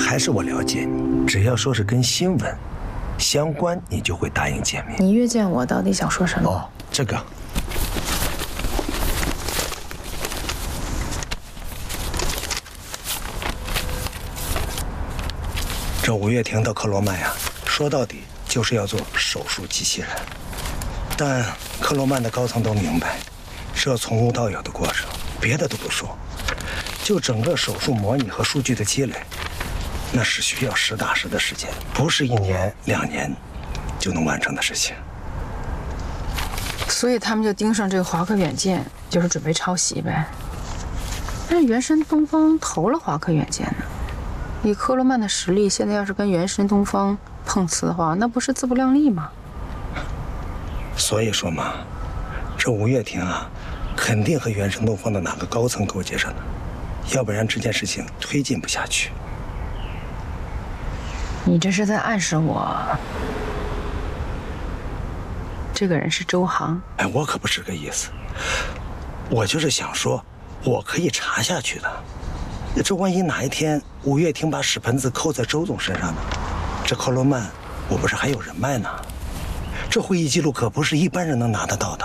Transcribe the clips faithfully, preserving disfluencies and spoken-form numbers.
还是我了解你，只要说是跟新闻相关，你就会答应见面。 你约见我到底想说什么？ 哦，这个。这五月婷到克罗曼呀，说到底就是要做手术机器人。但克罗曼的高层都明白，这从无到有的过程，别的都不说，就整个手术模拟和数据的积累，那是需要实打实的时间，不是一年两年就能完成的事情。 所以他们就盯上这个华科远见，就是准备抄袭呗。但是元神东方投了华科远见呢，以科罗曼的实力，现在要是跟元神东方碰瓷的话，那不是自不量力吗？ 所以说嘛，这吴月婷啊，肯定和元神东方的哪个高层勾结着呢，要不然这件事情推进不下去。 你这是在暗示我，这个人是周航？ 哎，我可不是个意思，我就是想说，我可以查下去的。这万一哪一天吴月婷把屎盆子扣在周总身上呢？这克罗曼，我不是还有人脉呢？这会议记录可不是一般人能拿得到的。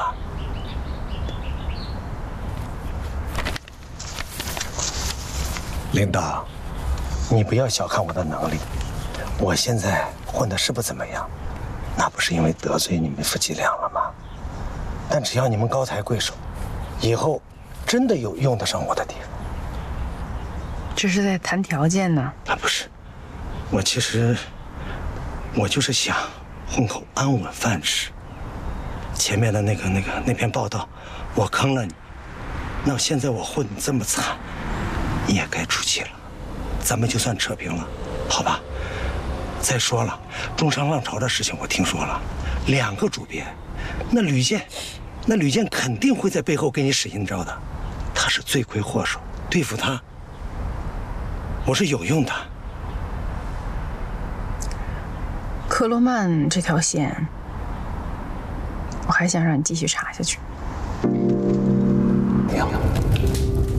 领导，你不要小看我的能力。我现在混的是不怎么样，那不是因为得罪你们夫妻俩了吗？但只要你们高抬贵手，以后真的有用得上我的地方。 这是在谈条件呢？ 啊，不是，我其实我就是想混口安稳饭吃。前面的那个那个那篇报道，我坑了你，那现在我混得这么惨，你也该出气了。咱们就算扯平了，好吧？再说了，中商浪潮的事情我听说了，两个主编，那吕健，那吕健肯定会在背后给你使阴招的，他是罪魁祸首，对付他，我是有用的。 科罗曼这条线，我还想让你继续查下去。